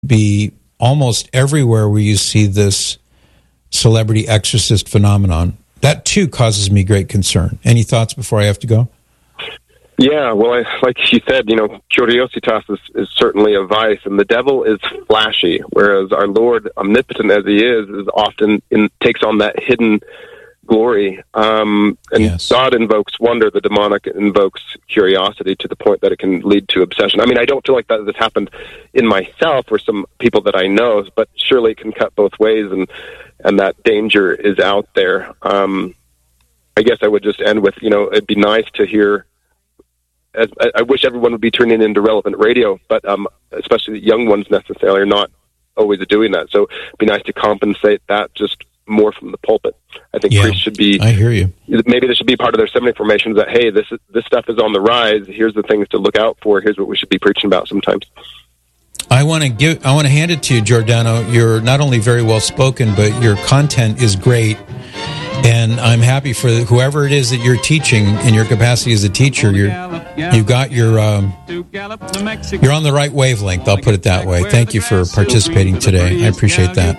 be almost everywhere where you see this celebrity exorcist phenomenon. That, too, causes me great concern. Any thoughts before I have to go? Yeah, well, like you said, curiositas is certainly a vice, and the devil is flashy, whereas our Lord, omnipotent as he is often takes on that hidden glory. And yes. God invokes wonder, the demonic invokes curiosity to the point that it can lead to obsession. I mean, I don't feel like that has happened in myself or some people that I know, but surely it can cut both ways, and that danger is out there. I guess I would just end with, it'd be nice to hear. I wish everyone would be tuning into relevant radio, but especially the young ones necessarily are not always doing that. So it'd be nice to compensate that just more from the pulpit. I think priests should be. I hear you. Maybe this should be part of their seminary formations that, hey, this stuff is on the rise. Here's the things to look out for. Here's what we should be preaching about sometimes. I want to hand it to you, Giordano. You're not only very well spoken, but your content is great. And I'm happy for whoever it is that you're teaching in your capacity as a teacher. You're on the right wavelength. I'll put it that way. Thank you for participating today. I appreciate that.